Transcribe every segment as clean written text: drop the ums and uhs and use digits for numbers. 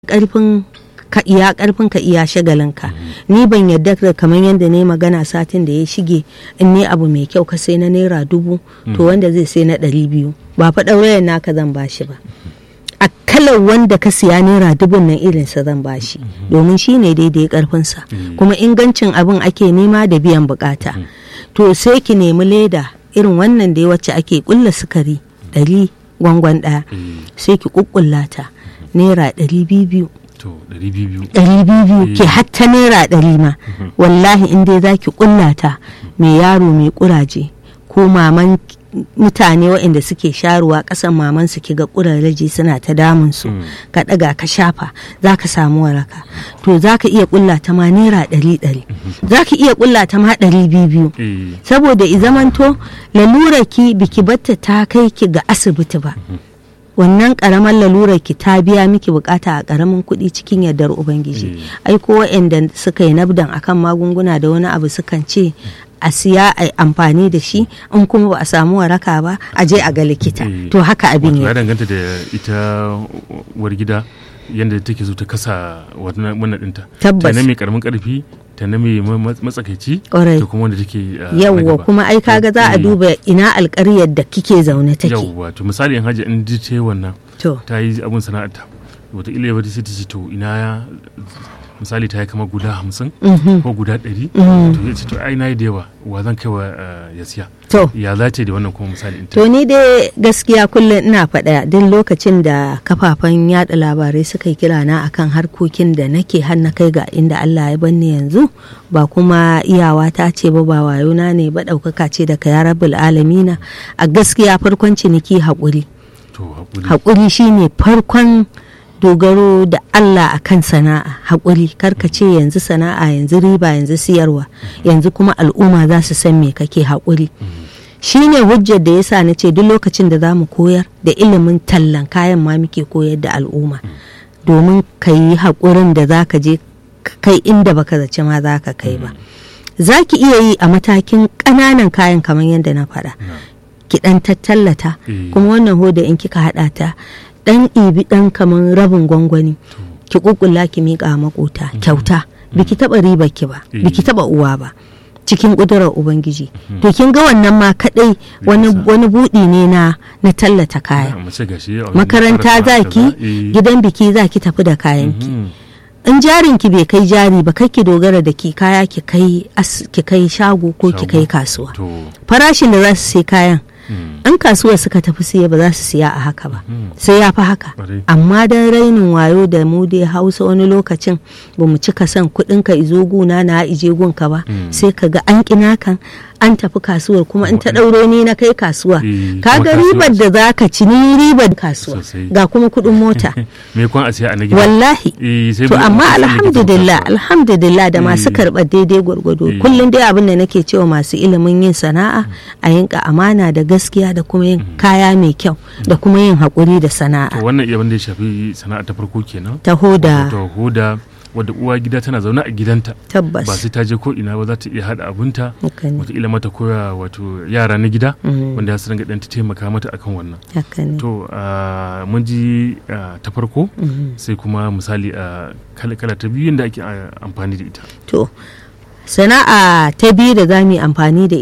karfin ka iya shagalinka. Ni ban yadda da kamar yadda ne magana satin da ya shige in ne abu mai kyau ka sai na naira 1000 to wanda zai sai na 200 ba fa ɗaurayen naka zan bashi ba, a kalar wanda ka siya naira 1000 nan irinsa zan bashi domin shi ne daidai karfinsa kuma ingancin abin ake nema da biyan bukata. To sai ki nemi leda irin wannan da wacce ake kulla sukari 100 gwangwan ɗaya sai ki kukkulla ta naira 200 ke hatta naira 100 ma wallahi in dai zaki kullata mai yaro mai kuraje ko maman mutane waɗanda suke sharuwa ƙasan maman su kiga kurarraji suna ta damun su ka daga ka shafa zaka samu waraka. To zaka iya kullata ma naira 100 zaka iya kullata ma 200 saboda i zamanto lalurarki biki batta ta kai ki ga asibiti ba, wannan karamar lalurar ki ta biya miki bukata a karamin kuɗi cikin yardar ubangiji. Ai ko waɗanda suka yi nabdan akan magunguna da wani abu sukan ce a siya a amfani da shi in kuma ba a samu waraka ba a je a ga likita. To haka abin ya danganta da ita uwar gida yadda take so ta kasa wannan dinta. Tabbas. Ta na mai karamin karfi, ta na mai matsakaici, ta kuma wanda take yawwa kuma ai kaga za a duba ina alƙaryar da kike zaune take. Yawwa to misali in haji in ji ce wannan ta yi abun sana'arta wataƙila ya bata sai ta ce to ina misali ta yi kama guda 50 ko guda 100 to ya ce to ai na yi da yawa wa zan kai wa ya siya. To ya za ta yi da wannan kuma misali to ni dai gaskiya kullum ina faɗa duk lokacin da kafafen yada labarai suka yi kira na akan harkokin da nake har na kai ga inda Allah ya banni yanzu ba kuma iyawa ta ce ba wayona ne ba ɗaukaka ce daga ya rabbul alamina. A gaskiya farkon ciniki haƙuri. Haƙuri shine farkon dogaro da Allah akan sana'a. Haƙuri karka ce yanzu sana'a yanzu riba yanzu siyarwa yanzu kuma al'umma za su san me kake. Haƙuri shine hujjar da yasa na ce duk lokacin da za mu koyar da ilimin tallan kayan ma muke koyar da al'umma domin ka yi haƙurin da za ka je kai inda baka zace ma za ka kai ba. Za ki iya yi a matakin ƙananan kayan kamar yadda na faɗa ki ɗan tattallata kuma wannan hoda in kika haɗa ta dan ibi dan kaman rabin gwangwani ki kukkulla ki miƙa makota kyauta biki taba riba ki ba biki taba uwa ba cikin kudurar ubangiji. To kin ga wannan ma kadai wani budi ne na tallata kaya. Makaranta zaki gidan biki zaki tafi da kayanki. In jarin ki bai kai jari ba kai ki dogara da ki kaya ki kai shago ko ki kai kasuwa. Farashin da za su sai kayan an kasuwa suka tafi siya ba za su siya a haka ba sai ya fi haka. Amma dan rainin wayo da mu dai Hausa wani lokacin ba mu cika son kuɗin ka izo guna na ije gunka ba sai ka ga an kina kan an tafi kasuwar kuma in ta ɗauro ni na kai kasuwa kaga ribar da za ka ci ni ribar kasuwa ga kuma kuɗin mota wallahi. To amma alhamdulillah da masu karɓar daidai gwargwado kullum dai abin da nake cewa masu ilimin yin sana'a a yinka amana da gaskiya da kuma yin kaya mai kyau da kuma yin haƙuri da sana'a. To wannan iya wanda ya shafi sana'a ta farko kenan ta hoda wadda uwa gida tana zaune a gidanta. Tabbas. Ba sai ta je ko ina ba za ta iya hada abunta wataƙila mata koya wato yara na gida wanda ya su ringa ta taimaka mata akan wannan. To mun ji ta farko sai kuma misali kala ta biyu da ake amfani da ita. To sana'a ta biyu da za mu yi amfani da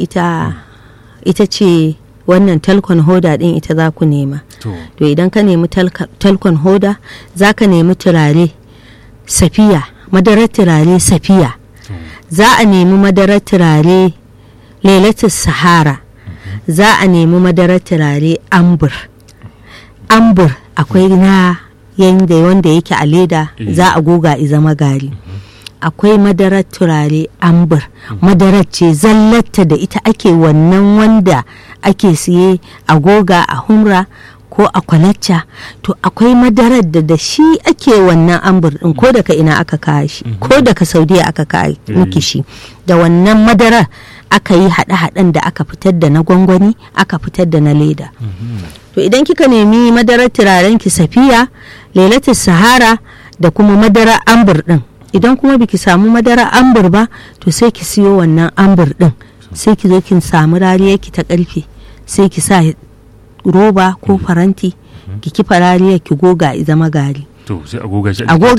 ita ce wannan talkon hoda din ita za ku nema. To idan ka nemi talkon hoda za ka nemi turare safiya, madarar turare safiya, za a nemi madarar turare lailatul sahara, za a nemi madarar turare ambur akwai na wanda yake a leda za a goga i zama gari. Akwai madarar turare ambur madarar ce zallata da ita ake wannan wanda ake siye a goga a humra ko a kwalacca. To akwai madarar da shi ake wannan ambur din ko daga ina aka kawo shi ko daga Saudiya aka kawo miki shi da wannan madarar aka yi haɗe-haɗen da aka fitar da na gwangwani aka fitar da na leda. To idan kika nemi madarar turaren ki safiya, lailatul sahara da kuma madarar ambur din, idan kuma biki samu madarar ambur ba to sai ki siyo wannan ambur din sai ki zo kin samu rariyarki ta karfe sai ki sa roba ko faranti ki kifa rariyar ki goga i zama gari. to sai a goga shi a